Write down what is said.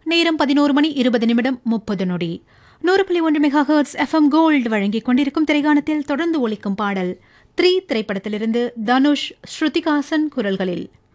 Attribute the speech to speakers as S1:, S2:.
S1: நேரம் 11:20 100.1 megahertz FM gold வழங்கிக் கொண்டிருக்கும் திரைகாணத்தில் தொடர்ந்து ஒலிக்கும் பாடல் 3 திரைப்படத்திலிருந்து தனுஷ் ஸ்ருதிகாசன் குரல்களில்.